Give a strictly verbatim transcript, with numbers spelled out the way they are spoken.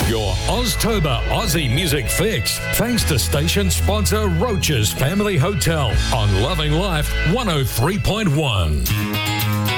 Your Oztober Aussie music fix, thanks to station sponsor Roach's Family Hotel on Loving Life one oh three point one.